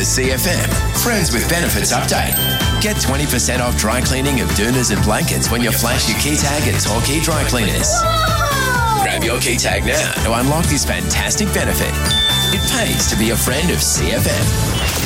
A CFM Friends with Benefits update. Get 20% off dry cleaning of doonas and blankets when you flash your key tag at Torquay Dry Cleaners. Grab your key tag now to unlock this fantastic benefit. It pays to be a friend of CFM.